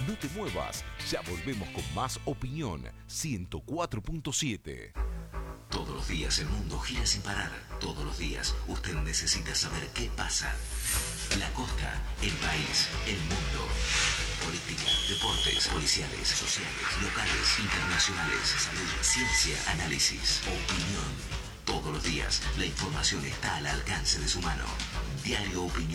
No te muevas, ya volvemos con más Opinión 104.7. Todos los días el mundo gira sin parar. Todos los días usted necesita saber qué pasa. La costa, el país, el mundo. Política, deportes, policiales, sociales, locales, internacionales, salud, ciencia, análisis, opinión. Todos los días la información está al alcance de su mano. Diario Opinión.